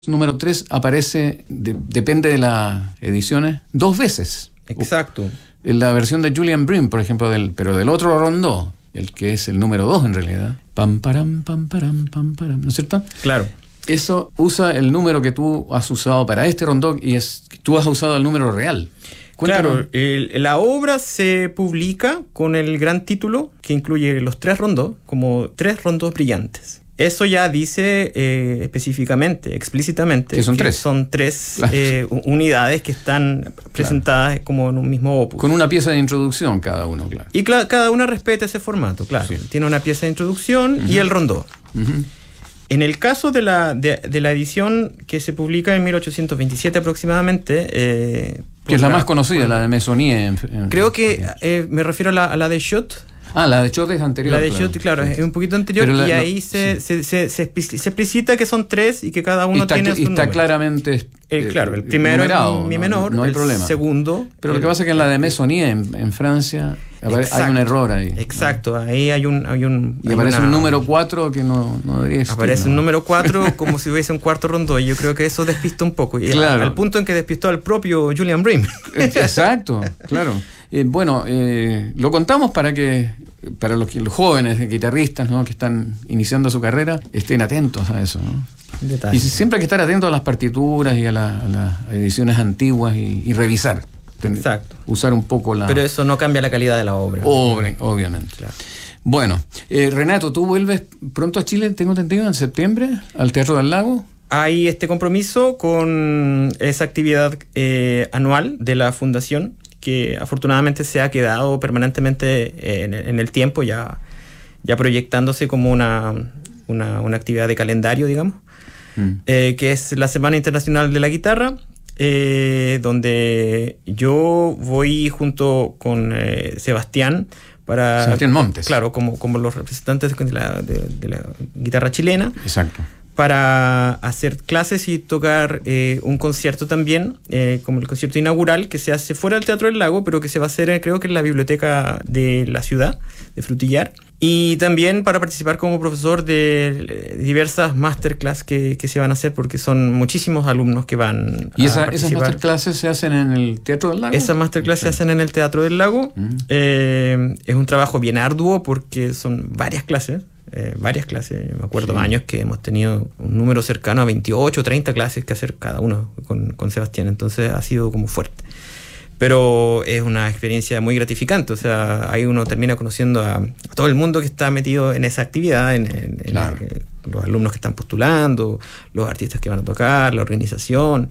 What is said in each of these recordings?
número 3 aparece, depende de las ediciones, 2 veces. Exacto. En la versión de Julian Bream, por ejemplo, pero del otro rondó, el que es el número 2 en realidad. Pam, param, ¿no es cierto? Claro. Eso usa el número que tú has usado para este rondó y tú has usado el número real. Cuéntanos. Claro, la obra se publica con el gran título que incluye los 3 rondos como 3 rondos brillantes. Eso ya dice específicamente, explícitamente, que son tres unidades que están presentadas como en un mismo opus. Con una pieza de introducción cada uno, claro. Y cada una respeta ese formato, claro. Sí. Tiene una pieza de introducción y el rondó. En el caso de la edición que se publica en 1827 aproximadamente... que es la más conocida, la de Meissonier. Creo que me refiero a la de Schott. La de Schott es anterior. La de Schott, claro, es un poquito anterior. Y ahí se explicita que son 3 y que cada uno tiene su número. Está claramente claro, el primero numerado, es mi menor, no hay problema. El segundo... Pero lo que pasa es que en la de Meissonier, en Francia, hay un error ahí. Exacto, ahí hay un y aparece un número 4 que no debería existir. Aparece un número 4 como si hubiese un cuarto rondó, y yo creo que eso despista un poco. Claro. Al punto en que despistó al propio Julian Bream. Exacto, claro. Lo contamos para los jóvenes guitarristas, ¿no?, que están iniciando su carrera, estén atentos a eso, ¿no? Detalle. Y siempre hay que estar atentos a las partituras y a las ediciones antiguas y revisar. Exacto. Usar un poco Pero eso no cambia la calidad de la obra. Obviamente. Claro. Bueno, Renato, tú vuelves pronto a Chile, tengo entendido, en septiembre, al Teatro del Lago. Hay este compromiso con esa actividad anual de la Fundación, que afortunadamente se ha quedado permanentemente en el tiempo, ya proyectándose como una actividad de calendario, digamos, que es la Semana Internacional de la Guitarra, donde yo voy junto con Sebastián Montes. Claro, como los representantes de la guitarra chilena. Exacto. Para hacer clases y tocar un concierto también, como el concierto inaugural, que se hace fuera del Teatro del Lago, pero que se va a hacer, creo que en la biblioteca de la ciudad, de Frutillar. Y también para participar como profesor de diversas masterclass que se van a hacer, porque son muchísimos alumnos que van ¿Y esas masterclasses se hacen en el Teatro del Lago? Esas masterclass se hacen en el Teatro del Lago. Es un trabajo bien arduo porque son varias clases. Me acuerdo años que hemos tenido un número cercano a 28 o 30 clases que hacer cada uno con Sebastián, entonces ha sido como fuerte, pero es una experiencia muy gratificante. O sea, ahí uno termina conociendo a todo el mundo que está metido en esa actividad, claro. Los alumnos que están postulando, los artistas que van a tocar, la organización.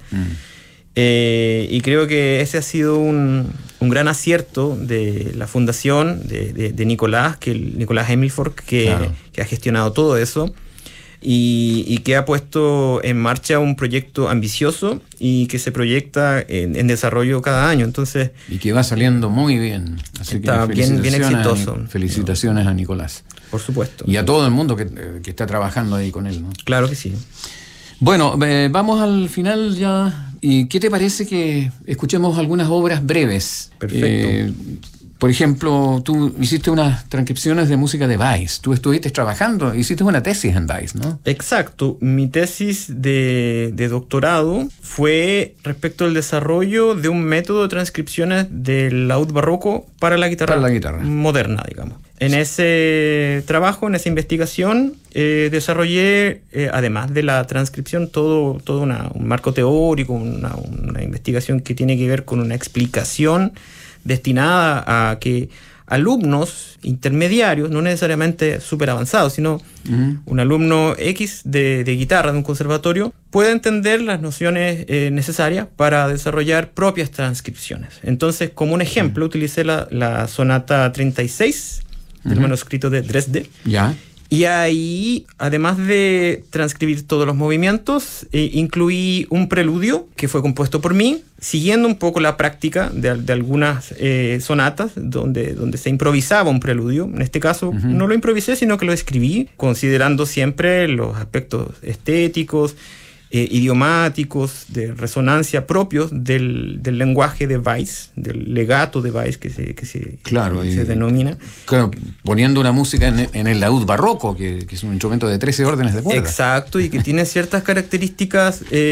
Y creo que ese ha sido un gran acierto de la fundación de Nicolás, Nicolás Himmelfarb, que ha gestionado todo eso y que ha puesto en marcha un proyecto ambicioso y que se proyecta en desarrollo cada año. Entonces, y que va saliendo muy bien. Así está que bien exitoso. Felicitaciones a Nicolás. Por supuesto. Y a todo el mundo que está trabajando ahí con él, ¿no? Claro que sí. Bueno, vamos al final ya. ¿Y qué te parece que escuchemos algunas obras breves? Perfecto. Por ejemplo, tú hiciste unas transcripciones de música de Weiss. Tú estuviste trabajando, hiciste una tesis en Weiss, ¿no? Exacto. Mi tesis de doctorado fue respecto al desarrollo de un método de transcripciones del laúd barroco para la guitarra moderna, digamos. En ese trabajo, en esa investigación, desarrollé, además de la transcripción, todo un marco teórico, una investigación que tiene que ver con una explicación destinada a que alumnos intermediarios, no necesariamente súper avanzados, sino un alumno X de guitarra de un conservatorio, pueda entender las nociones necesarias para desarrollar propias transcripciones. Entonces, como un ejemplo, utilicé la sonata 36 del manuscrito de Dresde. Ya. Y ahí, además de transcribir todos los movimientos, incluí un preludio que fue compuesto por mí, siguiendo un poco la práctica de algunas sonatas donde se improvisaba un preludio. En este caso, no lo improvisé, sino que lo escribí, considerando siempre los aspectos estéticos idiomáticos, de resonancia propios del lenguaje de Weiss, del legato de Weiss que se denomina. Claro, poniendo una música en el laúd barroco, que es un instrumento de 13 órdenes de cuerda. Exacto, y que tiene ciertas características